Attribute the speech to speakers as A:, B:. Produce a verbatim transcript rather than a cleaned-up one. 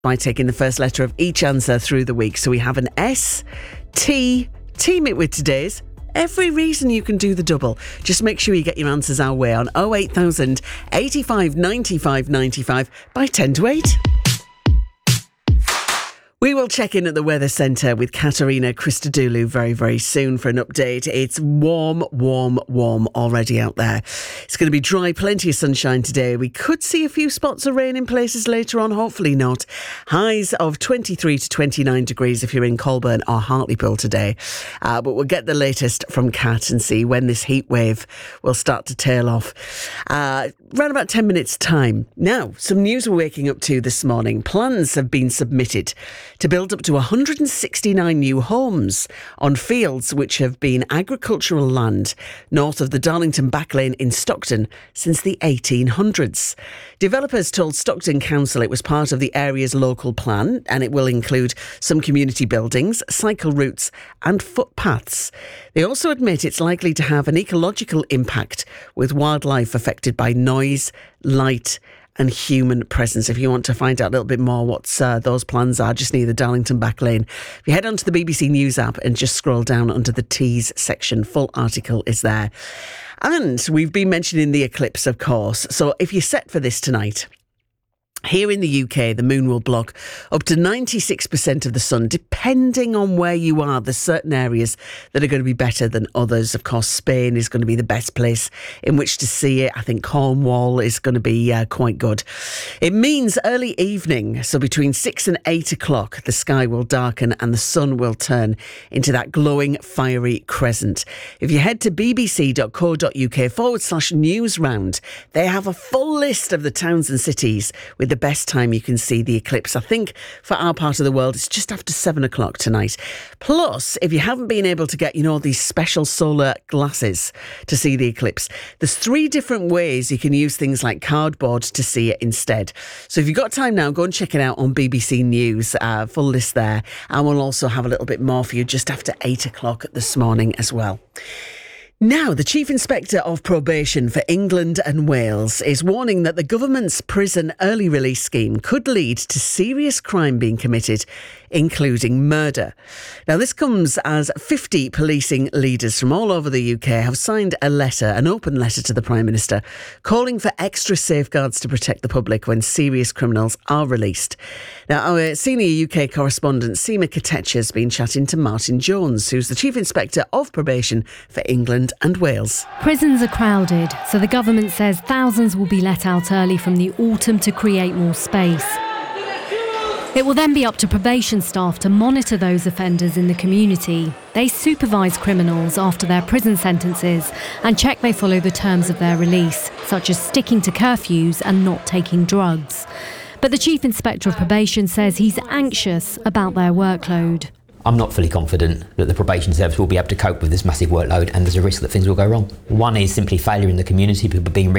A: by taking the first letter of each answer through the week. So we have an S, T, team it with today's. Every reason you can do the double. Just make sure you get your answers our way on oh eight thousand, eighty-five, ninety-five, ninety-five by ten to eight. We will check in at the Weather Centre with Katerina Christodoulou very, very soon for an update. It's warm, warm, warm already out there. It's going to be dry, plenty of sunshine today. We could see a few spots of rain in places later on, hopefully not. Highs of twenty-three to twenty-nine degrees if you're in Colburn or Hartlepool today. Uh, but we'll get the latest from Kat and see when this heat wave will start to tail off. Uh, around about ten minutes' time. Now, some news we're waking up to this morning. Plans have been submitted to build up to one hundred sixty-nine new homes on fields which have been agricultural land north of the Darlington back lane in Stockton since the eighteen hundreds. Developers told Stockton Council it was part of the area's local plan and it will include some community buildings, cycle routes and footpaths. They also admit it's likely to have an ecological impact with wildlife affected by noise, light and human presence. If you want to find out a little bit more what uh, those plans are, just near the Darlington back lane, if you head onto the B B C News app and just scroll down under the T's section, full article is there. And we've been mentioning the eclipse, of course. So if you're set for this tonight, here in the U K, the moon will block up to ninety-six percent of the sun, depending on where you are. There's certain areas that are going to be better than others. Of course, Spain is going to be the best place in which to see it. I think Cornwall is going to be uh, quite good. It means early evening, so between six and eight o'clock, the sky will darken and the sun will turn into that glowing, fiery crescent. If you head to bbc.co.uk forward slash news round, they have a full list of the towns and cities with the best time you can see the eclipse. I think for our part of the world, it's just after seven o'clock tonight. Plus, if you haven't been able to get, you know, these special solar glasses to see the eclipse, there's three different ways you can use things like cardboard to see it instead. So if you've got time now, go and check it out on B B C News. Uh, full list there. And we'll also have a little bit more for you just after eight o'clock this morning as well. Now, the Chief Inspector of Probation for England and Wales is warning that the government's prison early release scheme could lead to serious crime being committed, including murder. Now, this comes as fifty policing leaders from all over the U K have signed a letter, an open letter to the Prime Minister, calling for extra safeguards to protect the public when serious criminals are released. Now, our senior U K correspondent, Seema Katecha, has been chatting to Martin Jones, who's the Chief Inspector of Probation for England and Wales.
B: Prisons are crowded, so the government says thousands will be let out early from the autumn to create more space. It will then be up to probation staff to monitor those offenders in the community. They supervise criminals after their prison sentences and check they follow the terms of their release, such as sticking to curfews and not taking drugs. But the Chief Inspector of Probation says he's anxious about their workload.
C: I'm not fully confident that the probation service will be able to cope with this massive workload, and there's a risk that things will go wrong. One is simply failure in the community, people being